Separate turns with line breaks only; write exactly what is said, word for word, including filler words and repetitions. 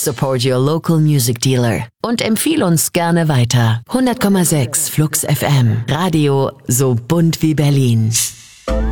Support your local music dealer. Und empfiehl uns gerne weiter. hundert Komma sechs Flux F M. Radio so bunt wie Berlin.